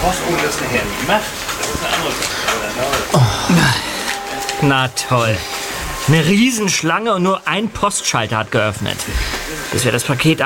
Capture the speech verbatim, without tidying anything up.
Post, oh, das nachher nicht macht. Das ist eine andere Sache. Oh. Na toll. Eine Riesenschlange und nur ein Postschalter hat geöffnet. Bis wir das Paket